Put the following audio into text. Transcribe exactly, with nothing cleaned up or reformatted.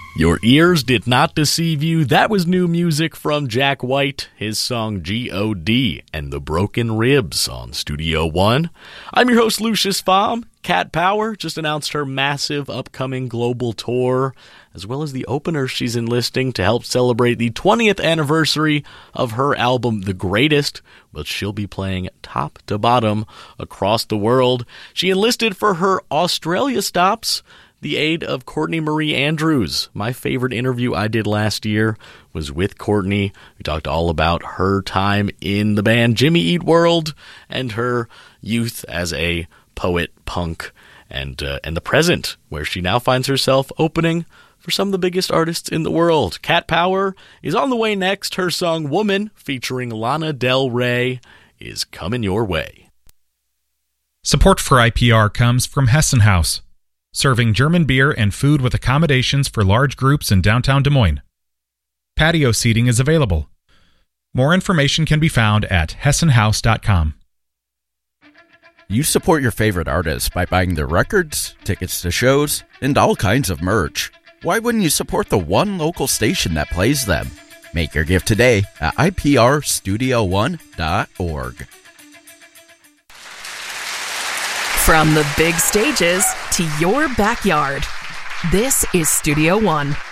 Your ears did not deceive you. That was new music from Jack White, his song G O D and the Broken Ribs on Studio One. I'm your host, Lucius Pflaum. Cat Power just announced her massive upcoming global tour, as well as the opener she's enlisting to help celebrate the twentieth anniversary of her album, The Greatest, but she'll be playing top to bottom across the world. She enlisted for her Australia stops the aid of Courtney Marie Andrews. My favorite interview I did last year was with Courtney. We talked all about her time in the band Jimmy Eat World and her youth as a poet, punk, and uh, and the present, where she now finds herself opening for some of the biggest artists in the world. Cat Power is on the way next. Her song Woman, featuring Lana Del Rey, is coming your way. Support for I P R comes from Hessen House, serving German beer and food with accommodations for large groups in downtown Des Moines. Patio seating is available. More information can be found at hessen house dot com. You support your favorite artists by buying their records, tickets to shows, and all kinds of merch. Why wouldn't you support the one local station that plays them? Make your gift today at I P R studio one dot org. From the big stages to your backyard, this is Studio One.